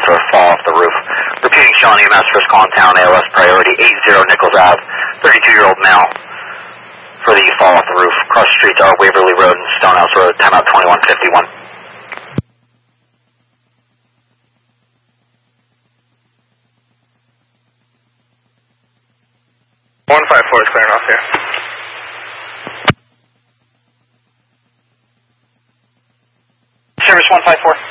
for a fall off the roof. Repeating, Sean EMS, first call in town, ALS priority 80 Nichols Ave, 32-year-old male for the fall off the roof. Cross streets are Waverly Road and Stonehouse Road, timeout 2151. 154 is clearing off here. Service 154.